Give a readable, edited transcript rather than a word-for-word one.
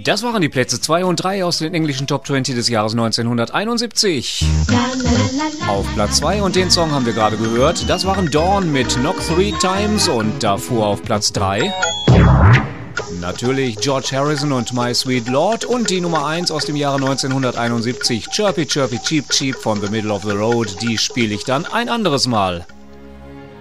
Das waren die Plätze 2 und 3 aus den englischen Top 20 des Jahres 1971. Auf Platz 2, und den Song haben wir gerade gehört, das waren Dawn mit Knock 3 Times, und davor auf Platz 3 natürlich George Harrison und My Sweet Lord, und die Nummer 1 aus dem Jahre 1971, Chirpy Chirpy Cheep Cheep von The Middle of the Road, die spiele ich dann ein anderes Mal.